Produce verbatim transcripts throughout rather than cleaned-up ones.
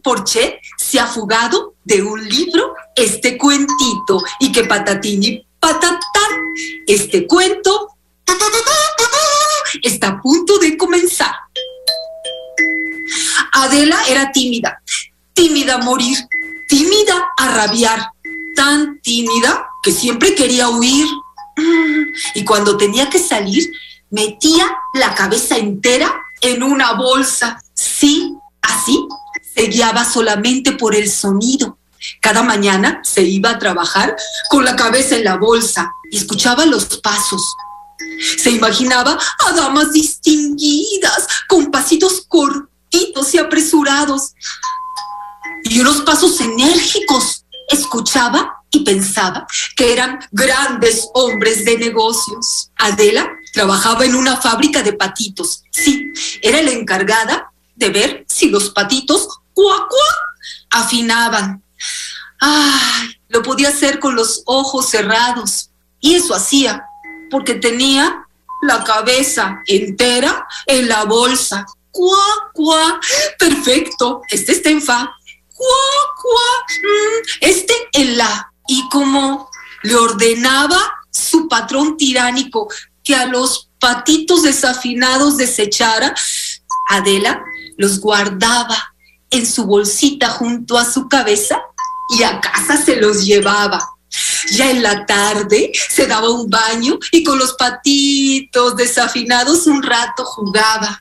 Porchet se ha fugado de un libro este cuentito y que patatín y patatán, este cuento está a punto de comenzar. Adela era tímida, tímida a morir, tímida a rabiar, tan tímida que siempre quería huir. Y cuando tenía que salir, metía la cabeza entera en una bolsa. Sí, así se guiaba solamente por el sonido. Cada mañana se iba a trabajar con la cabeza en la bolsa y escuchaba los pasos. Se imaginaba a damas distinguidas con pasitos cortitos y apresurados y unos pasos enérgicos. Escuchaba y pensaba que eran grandes hombres de negocios. Adela trabajaba en una fábrica de patitos. Sí, era la encargada de ver si los patitos cuac, cuac, afinaban. Ay, lo podía hacer con los ojos cerrados. Y eso hacía porque tenía la cabeza entera en la bolsa. Cuac, cuac, perfecto, este está en fa. Cuac, cuac, este en la. Y como le ordenaba su patrón tiránico que a los patitos desafinados desechara, Adela los guardaba en su bolsita junto a su cabeza y a casa se los llevaba. Ya en la tarde se daba un baño y con los patitos desafinados un rato jugaba.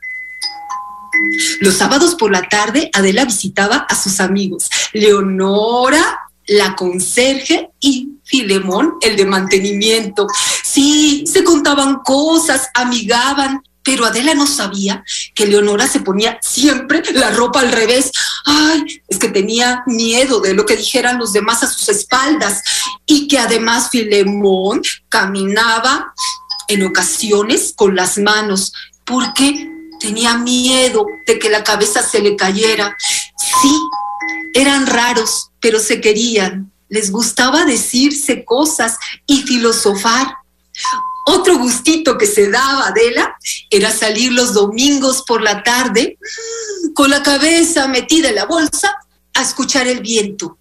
Los sábados por la tarde Adela visitaba a sus amigos, Leonora, la conserje, y Filemón, el de mantenimiento. Sí, se contaban cosas, amigaban, pero Adela no sabía que Leonora se ponía siempre la ropa al revés. Ay, es que tenía miedo de lo que dijeran los demás a sus espaldas y que además Filemón caminaba en ocasiones con las manos porque tenía miedo de que la cabeza se le cayera. Sí, eran raros, pero se querían. Les gustaba decirse cosas y filosofar. Otro gustito que se daba Adela era salir los domingos por la tarde con la cabeza metida en la bolsa a escuchar el viento.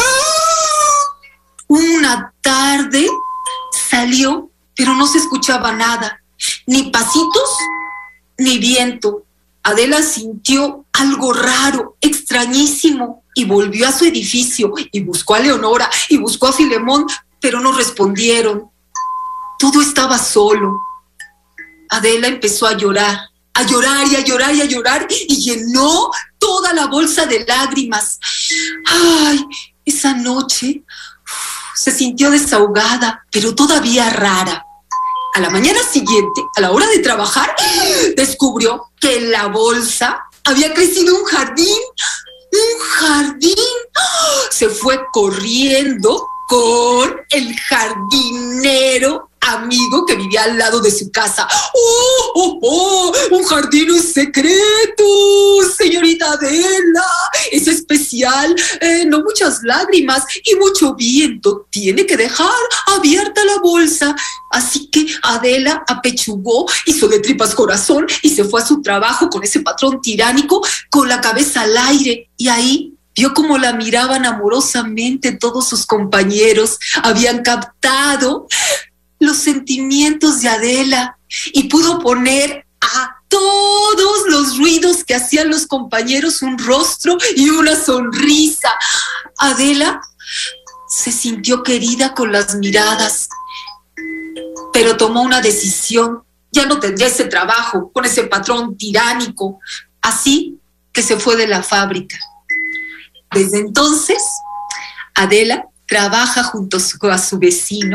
Una tarde salió, pero no se escuchaba nada, ni pasitos ni viento. Adela sintió algo raro, extrañísimo, y volvió a su edificio y buscó a Leonora y buscó a Filemón, pero no respondieron. Todo estaba solo. Adela empezó a llorar, a llorar y a llorar y a llorar y llenó toda la bolsa de lágrimas. Ay, esa noche uf, se sintió desahogada, pero todavía rara. A la mañana siguiente, a la hora de trabajar, descubrió que en la bolsa había crecido un jardín. ¡Un jardín! Se fue corriendo con el jardinero amigo que vivía al lado de su casa. ¡Oh, oh, oh! ¡Un jardín en secreto! Señorita Adela, es especial. Eh, no muchas lágrimas y mucho viento. Tiene que dejar abierta la bolsa. Así que Adela apechugó, hizo de tripas corazón y se fue a su trabajo con ese patrón tiránico con la cabeza al aire. Y ahí vio cómo la miraban amorosamente todos sus compañeros. Habían captado los sentimientos de Adela y pudo poner a todos los ruidos que hacían los compañeros un rostro y una sonrisa. Adela se sintió querida con las miradas, pero tomó una decisión. Ya no tendría ese trabajo con ese patrón tiránico, así que se fue de la fábrica. Desde entonces, Adela trabaja junto a su vecino,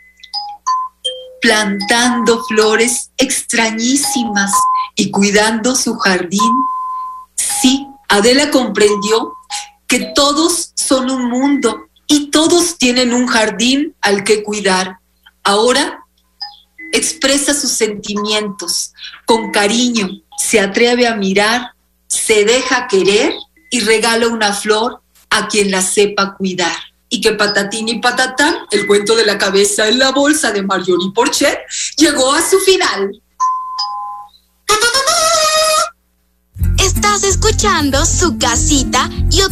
plantando flores extrañísimas y cuidando su jardín. Sí, Adela comprendió que todos son un mundo y todos tienen un jardín al que cuidar. Ahora expresa sus sentimientos con cariño, se atreve a mirar, se deja querer y regala una flor a quien la sepa cuidar. Y que patatín y patatán, el cuento de la cabeza en la bolsa de Marjorie Porchet, llegó a su final. Estás escuchando Su Casita y